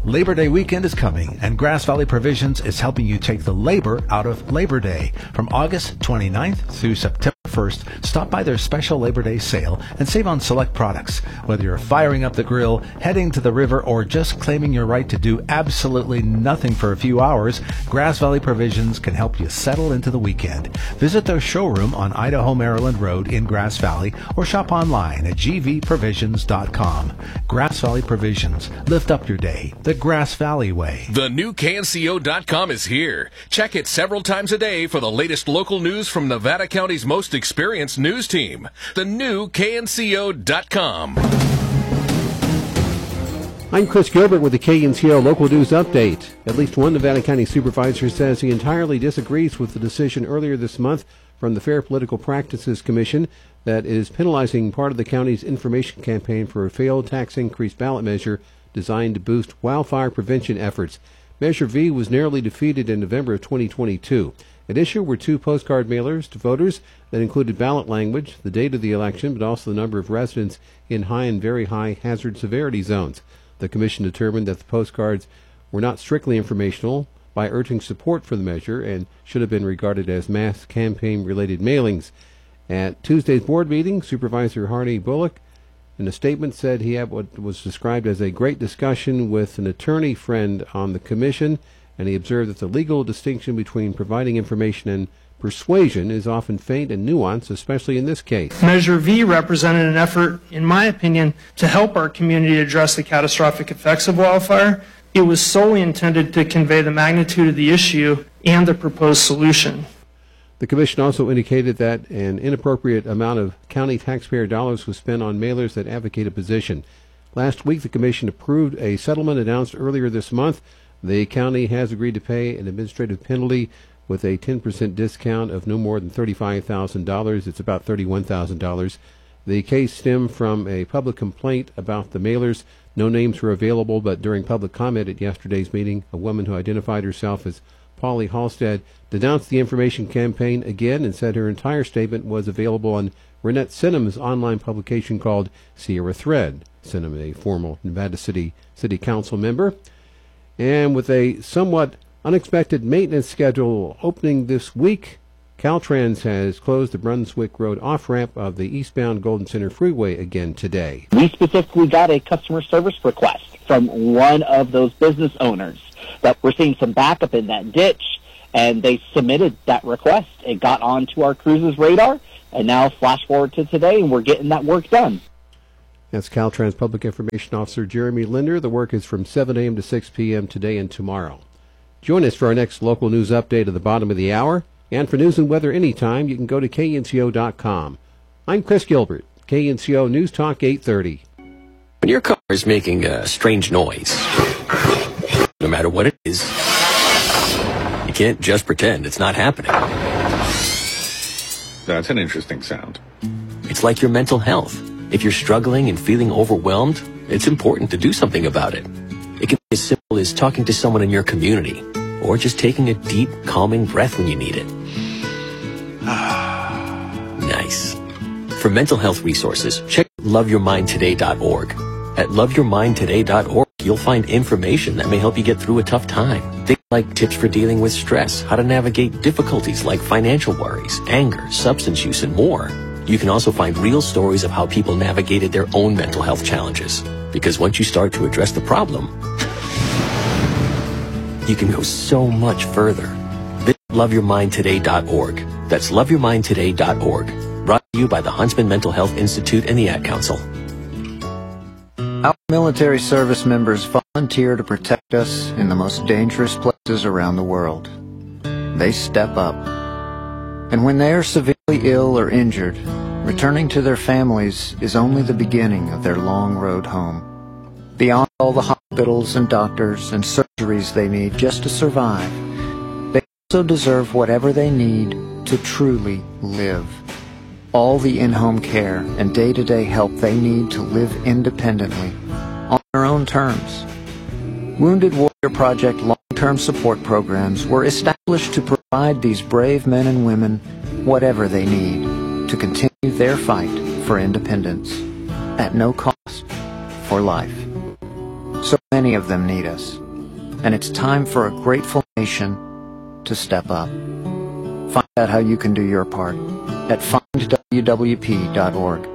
Labor Day weekend is coming, and Grass Valley Provisions is helping you take the labor out of Labor Day. From August 29th through September 1st, stop by their special Labor Day sale and save on select products. Whether you're firing up the grill, heading to the river, or just claiming your right to do absolutely nothing for a few hours, Grass Valley Provisions can help you settle into the weekend. Visit their showroom on Idaho Maryland Road in Grass Valley or shop online at gvprovisions.com. Grass Valley Provisions. Lift up your day the Grass Valley way. The new KNCO.com is here. Check it several times a day for the latest local news from Nevada County's most experienced news team. The new KNCO.com. I'm Chris Gilbert with the KNCO Local News Update. At least one Nevada County supervisor says he entirely disagrees with the decision earlier this month from the Fair Political Practices Commission that is penalizing part of the county's information campaign for a failed tax increase ballot measure designed to boost wildfire prevention efforts. Measure V was narrowly defeated in November of 2022. At issue were 2 postcard mailers to voters that included ballot language, the date of the election, but also the number of residents in high and very high hazard severity zones. The commission determined that the postcards were not strictly informational by urging support for the measure and should have been regarded as mass campaign-related mailings. At Tuesday's board meeting, Supervisor Hardy Bullock, in a statement, said he had what was described as a great discussion with an attorney friend on the commission, and he observed that the legal distinction between providing information and persuasion is often faint and nuanced, especially in this case. Measure V represented an effort, in my opinion, to help our community address the catastrophic effects of wildfire. It was solely intended to convey the magnitude of the issue and the proposed solution. The commission also indicated that an inappropriate amount of county taxpayer dollars was spent on mailers that advocate a position. Last week, the commission approved a settlement announced earlier this month. The county has agreed to pay an administrative penalty with a 10% discount of no more than $35,000. It's about $31,000. The case stemmed from a public complaint about the mailers. No names were available, but during public comment at yesterday's meeting, a woman who identified herself as Polly Halstead denounced the information campaign again and said her entire statement was available on Renette Sinham's online publication called Sierra Thread. Sinham, a former Nevada City Council member. And with a somewhat unexpected maintenance schedule opening this week, Caltrans has closed the Brunswick Road off-ramp of the eastbound Golden Center Freeway again today. We specifically got a customer service request from one of those business owners that we're seeing some backup in that ditch, and they submitted that request. It got onto our crew's radar, and now flash forward to today, and we're getting that work done. That's Caltrans Public Information Officer Jeremy Linder. The work is from 7 a.m. to 6 p.m. today and tomorrow. Join us for our next local news update at the bottom of the hour. And for news and weather anytime, you can go to knco.com. I'm Chris Gilbert, KNCO News Talk 830. When your car is making a strange noise, no matter what it is, you can't just pretend it's not happening. That's an interesting sound. It's like your mental health. If you're struggling and feeling overwhelmed, it's important to do something about it. It can be as simple as talking to someone in your community, or just taking a deep, calming breath when you need it. Nice. For mental health resources, check loveyourmindtoday.org. At loveyourmindtoday.org, you'll find information that may help you get through a tough time. Things like tips for dealing with stress, how to navigate difficulties like financial worries, anger, substance use, and more. You can also find real stories of how people navigated their own mental health challenges. Because once you start to address the problem, you can go so much further. Visit loveyourmindtoday.org. That's loveyourmindtoday.org. Brought to you by the Huntsman Mental Health Institute and the Ad Council. Our military service members volunteer to protect us in the most dangerous places around the world. They step up. And when they are severely ill or injured, returning to their families is only the beginning of their long road home. Beyond all the hospitals and doctors and surgeries they need just to survive, they also deserve whatever they need to truly live. All the in-home care and day-to-day help they need to live independently, on their own terms. Wounded Warrior Project long-term support programs were established to provide these brave men and women whatever they need to continue their fight for independence, at no cost, for life. So may many of them need us. And it's time for a grateful nation to step up. Find out how you can do your part at findwwp.org.